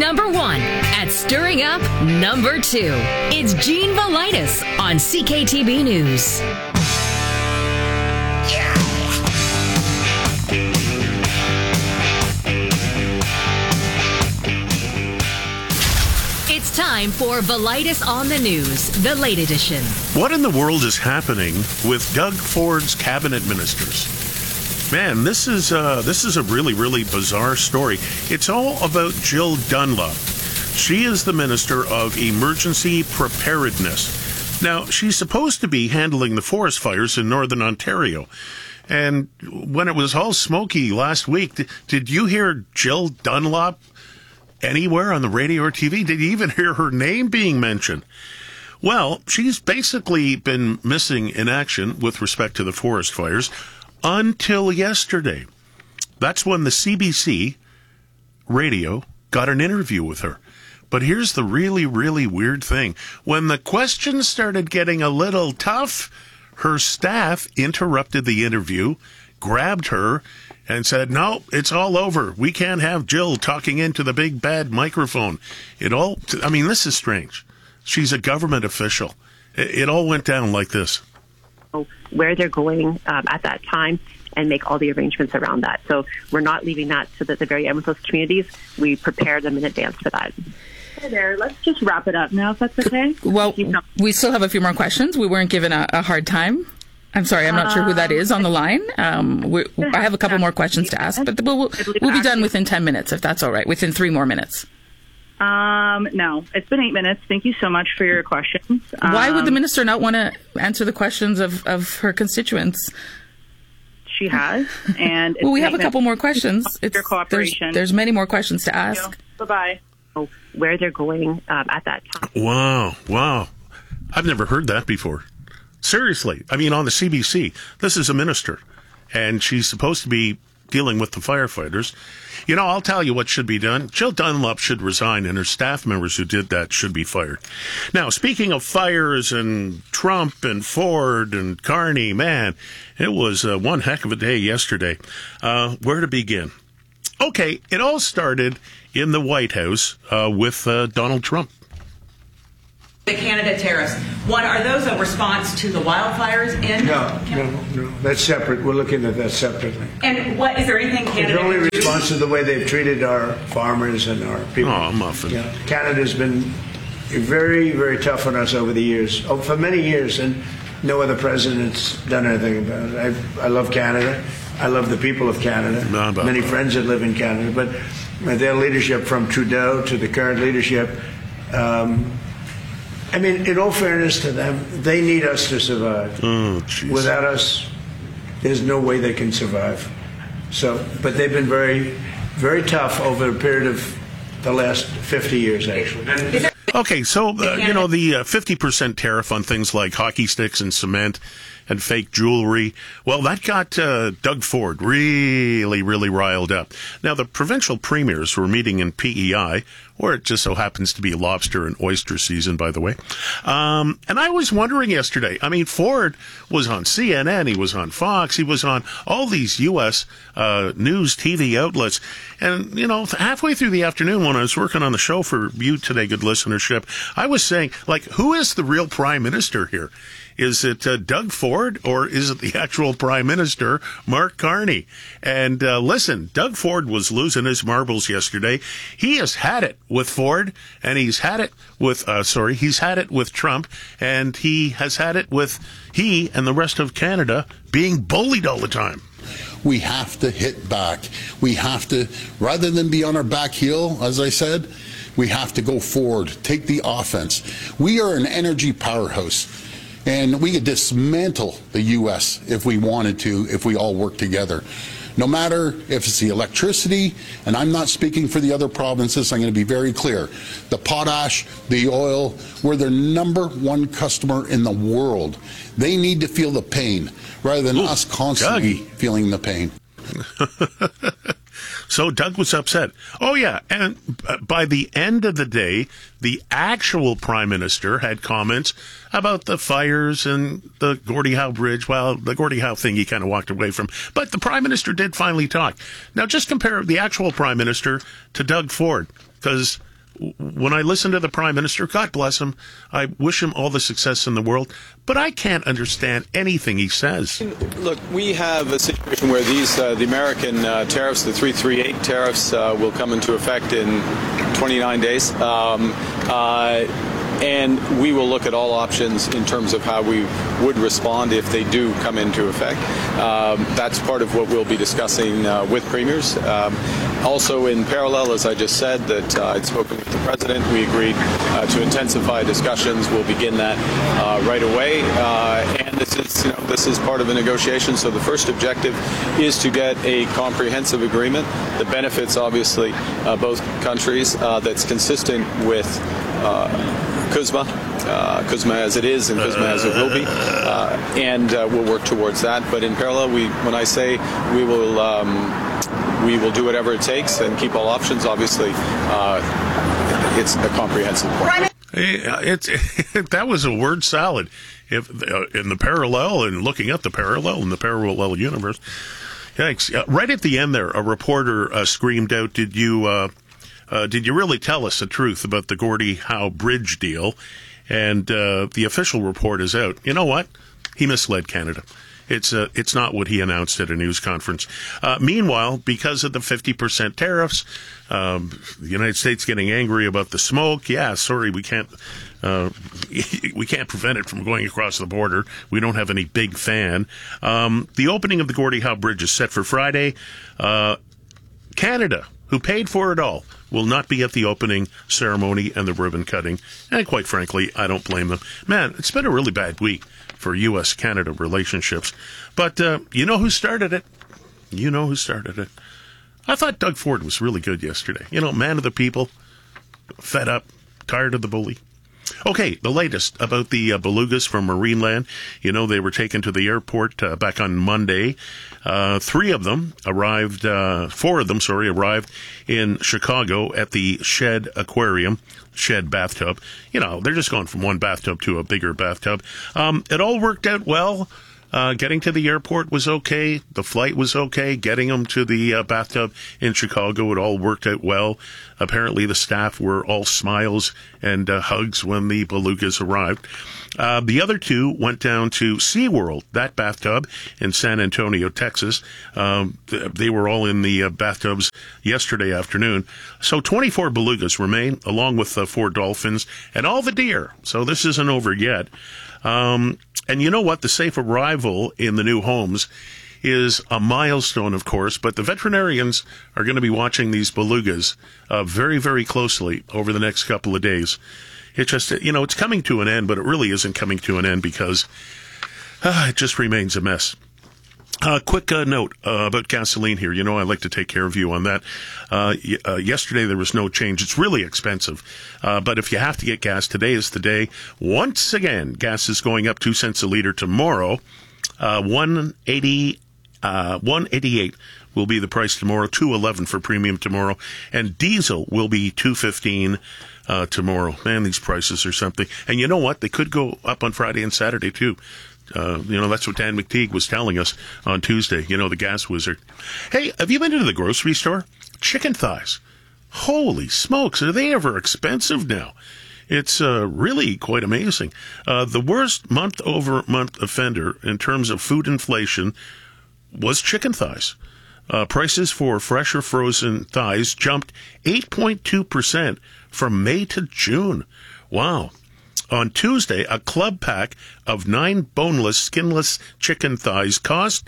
number one at stirring up number two. It's Gene Velitis on CKTB News. It's time for Velitis on the News, the late edition. What in the world is happening with Doug Ford's cabinet ministers? Man, this is a really, really bizarre story. It's all about Jill Dunlop. She is the Minister of Emergency Preparedness. Now, she's supposed to be handling the forest fires in Northern Ontario. And when it was all smoky last week, did you hear Jill Dunlop anywhere on the radio or TV? Did you even hear her name being mentioned? Well, she's basically been missing in action with respect to the forest fires until yesterday. That's when the CBC radio got an interview with her. But here's the really, really weird thing. When the questions started getting a little tough, her staff interrupted the interview, grabbed her, and said, no, it's all over. We can't have Jill talking into the big bad microphone. This is strange. She's a government official. It all went down like this. Where they're going at that time and make all the arrangements around that. So we're not leaving that to the very end with those communities. We prepare them in advance for that. Hey there, let's just wrap it up now, if that's okay. Well, we still have a few more questions. We weren't given a hard time. I'm sorry, I'm not sure who that is on the line. I have a couple more questions to ask, but we'll be done within 10 minutes, if that's all right, within 3 more minutes. No, it's been 8 minutes. Thank you so much for your questions. Why would the minister not want to answer the questions of her constituents? She has, and well, we have a couple more questions. Your cooperation. There's many more questions to ask. Bye-bye. Where they're going at that time. Wow. I've never heard that before. Seriously. I mean, on the CBC, this is a minister, and she's supposed to be dealing with the firefighters. You know, I'll tell you what should be done. Jill Dunlop should resign, and her staff members who did that should be fired. Now, speaking of fires and Trump and Ford and Carney, man, it was one heck of a day yesterday. Where to begin? Okay, it all started in the White House with Donald Trump. The Canada tariffs. One, are those a response to the wildfires in No. That's separate. We're looking at that separately. And what is there anything Canada? It's only can do? response to the way they've treated our farmers and our people. Oh, muffin. Yeah. Canada's been very, very tough on us over the years, for many years, and no other president's done anything about it. I love Canada. I love the people of Canada. Many friends that live in Canada, but their leadership, from Trudeau to the current leadership. I mean, in all fairness to them, they need us to survive. Without us, there's no way they can survive. But they've been very, very tough over a period of the last 50 years, actually. Okay, so, the 50% tariff on things like hockey sticks and cement and fake jewelry, well, that got Doug Ford really, really riled up. Now, the provincial premiers were meeting in PEI, where it just so happens to be lobster and oyster season, by the way. And I was wondering yesterday, I mean, Ford was on CNN, he was on Fox, he was on all these U.S. News TV outlets. And, halfway through the afternoon when I was working on the show for you today, good listenership, I was saying, who is the real prime minister here? Is it Doug Ford, or is it the actual Prime Minister, Mark Carney? And listen, Doug Ford was losing his marbles yesterday. He has had it with Ford, and he's had it with Trump, and he has had it with he and the rest of Canada being bullied all the time. We have to hit back. We have to, rather than be on our back heel, as I said, we have to go forward, take the offense. We are an energy powerhouse. And we could dismantle the U.S. if we wanted to, if we all work together. No matter if it's the electricity, and I'm not speaking for the other provinces, I'm going to be very clear. The potash, the oil, we're their #1 customer in the world. They need to feel the pain rather than us constantly feeling the pain. So Doug was upset. Oh, yeah. And by the end of the day, the actual prime minister had comments about the fires and the Gordie Howe Bridge. Well, the Gordie Howe thing he kind of walked away from. But the prime minister did finally talk. Now, just compare the actual prime minister to Doug Ford, because when I listen to the Prime Minister, God bless him, I wish him all the success in the world, but I can't understand anything he says. Look, we have a situation where these the American tariffs, the 338 tariffs, will come into effect in 29 days. And we will look at all options in terms of how we would respond if they do come into effect. That's part of what we'll be discussing with premiers. Also, in parallel, as I just said, that I'd spoken with the President. We agreed to intensify discussions. We'll begin that right away. And this is part of a negotiation. So the first objective is to get a comprehensive agreement that benefits, obviously, both countries, that's consistent with CUSMA as it is and CUSMA as it will be, and we'll work towards that. But in parallel, when I say we will do whatever it takes and keep all options, obviously, it's a comprehensive point. That was a word salad. If in the parallel and looking at the parallel in the parallel universe, yikes! Right at the end there, a reporter screamed out, "Did you really tell us the truth about the Gordie Howe Bridge deal?" And the official report is out. You know what? He misled Canada. It's not what he announced at a news conference. Meanwhile, because of the 50% tariffs, the United States getting angry about the smoke. Yeah, sorry, we can't prevent it from going across the border. We don't have any big fan. The opening of the Gordie Howe Bridge is set for Friday. Canada, who paid for it all, will not be at the opening ceremony and the ribbon cutting. And quite frankly, I don't blame them. Man, it's been a really bad week for U.S.-Canada relationships. But you know who started it? I thought Doug Ford was really good yesterday. Man of the people, fed up, tired of the bully. Okay, the latest about the belugas from Marineland. They were taken to the airport back on Monday. 4 of them arrived in Chicago at the Shed Aquarium, Shed bathtub. They're just going from one bathtub to a bigger bathtub. It all worked out well. Getting to the airport was okay. The flight was okay. Getting them to the bathtub in Chicago, it all worked out well. Apparently, the staff were all smiles and hugs when the belugas arrived. The other 2 went down to SeaWorld, that bathtub in San Antonio, Texas. They were all in the bathtubs yesterday afternoon. So 24 belugas remain, along with 4 dolphins and all the deer. So this isn't over yet. And you know what? The safe arrival in the new homes is a milestone, of course, but the veterinarians are going to be watching these belugas very, very closely over the next couple of days. It just, it's coming to an end, but it really isn't coming to an end because it just remains a mess. Quick note about gasoline here. I like to take care of you on that. Yesterday there was no change. It's really expensive. But if you have to get gas, today is the day. Once again, gas is going up 2 cents a liter tomorrow. $1.88 will be the price tomorrow. $2.11 for premium tomorrow. And diesel will be $2.15 tomorrow. Man, these prices are something. And you know what? They could go up on Friday and Saturday too. That's what Dan McTeague was telling us on Tuesday, the gas wizard. Hey, have you been to the grocery store? Chicken thighs. Holy smokes, are they ever expensive now? It's really quite amazing. The worst month-over-month offender in terms of food inflation was chicken thighs. Prices for fresh or frozen thighs jumped 8.2% from May to June. Wow. On Tuesday, a club pack of 9 boneless, skinless chicken thighs cost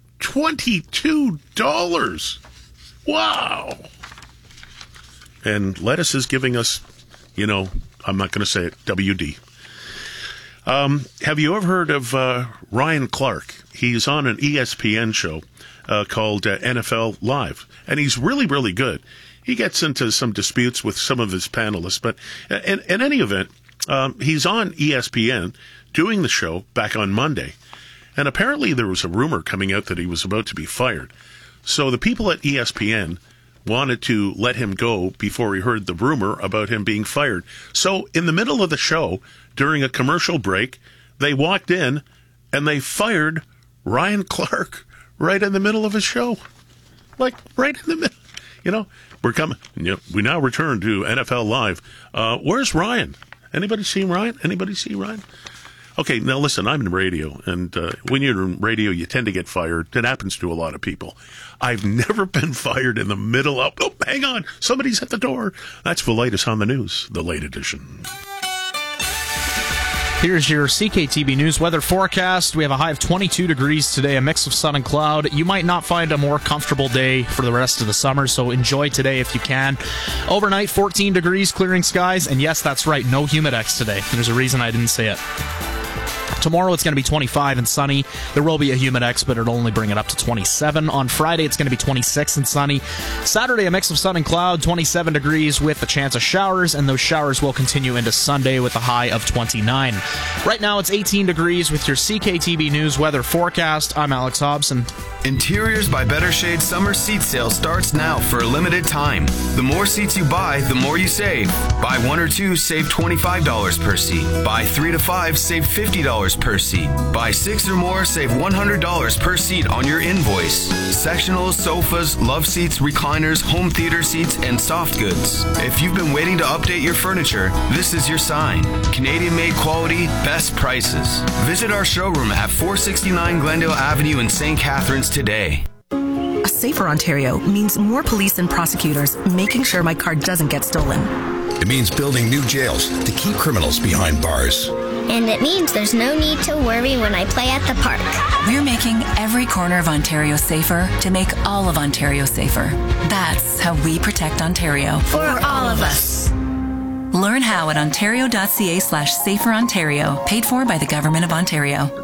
$22. Wow. And lettuce is giving us, I'm not going to say it, WD. Have you ever heard of Ryan Clark? He's on an ESPN show called NFL Live, and he's really, really good. He gets into some disputes with some of his panelists, but in any event, he's on ESPN doing the show back on Monday, and apparently there was a rumor coming out that he was about to be fired. So the people at ESPN wanted to let him go before he heard the rumor about him being fired. So in the middle of the show, during a commercial break, they walked in and they fired Ryan Clark right in the middle of his show. Like right in the middle. We're coming. We now return to NFL Live. Where's Ryan? Anybody see Ryan? Okay, now listen, I'm in radio, and when you're in radio, you tend to get fired. It happens to a lot of people. I've never been fired in the middle of, oh, hang on, somebody's at the door. That's Velitis on the News, the late edition. Here's your CKTB News weather forecast. We have a high of 22 degrees today, a mix of sun and cloud. You might not find a more comfortable day for the rest of the summer, so enjoy today if you can. Overnight, 14 degrees, clearing skies, and yes, that's right, no Humidex today. There's a reason I didn't say it. Tomorrow it's going to be 25 and sunny. There will be a Humidex, but it'll only bring it up to 27. On Friday, it's going to be 26 and sunny. Saturday, a mix of sun and cloud, 27 degrees with a chance of showers, and those showers will continue into Sunday with a high of 29. Right now, it's 18 degrees with your CKTB News weather forecast. I'm Alex Hobson. Interiors by Better Shade summer seat sale starts now for a limited time. The more seats you buy, the more you save. Buy 1 or 2, save $25 per seat. Buy 3 to 5, save $50 per seat. Buy 6 or more, save $100 per seat on your invoice. Sectionals, sofas, love seats, recliners, home theater seats, and soft goods. If you've been waiting to update your furniture, this is your sign. Canadian-made quality, best prices. Visit our showroom at 469 Glendale Avenue in St. Catharines today. A safer Ontario means more police and prosecutors making sure my car doesn't get stolen. It means building new jails to keep criminals behind bars. And it means there's no need to worry when I play at the park. We're making every corner of Ontario safer to make all of Ontario safer. That's how we protect Ontario. For all of us. Learn how at ontario.ca/saferontario, paid for by the Government of Ontario.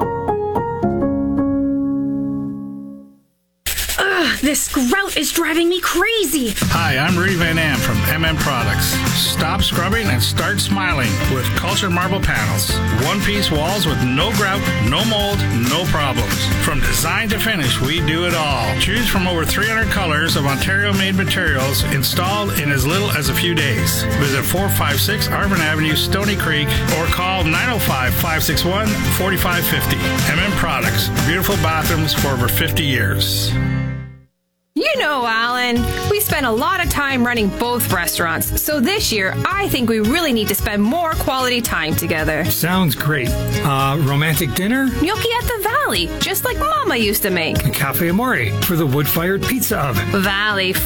This grout is driving me crazy. Hi, I'm Rudy Van Am from MM Products. Stop scrubbing and start smiling with Cultured Marble Panels. One-piece walls with no grout, no mold, no problems. From design to finish, we do it all. Choose from over 300 colors of Ontario-made materials installed in as little as a few days. Visit 456 Arvin Avenue, Stony Creek, or call 905-561-4550. MM Products. Beautiful bathrooms for over 50 years. You know, Alan, we spent a lot of time running both restaurants, so this year I think we really need to spend more quality time together. Sounds great. Romantic dinner? Gnocchi at the Valley, just like Mama used to make. Cafe Amore for the wood-fired pizza oven. Valley